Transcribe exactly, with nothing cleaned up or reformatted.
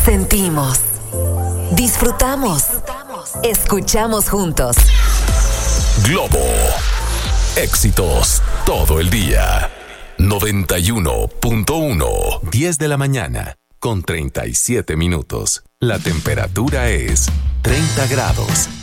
Sentimos, disfrutamos, escuchamos juntos. Globo. Éxitos todo el día. noventa y uno punto uno. diez de la mañana con treinta y siete minutos. La temperatura es treinta grados.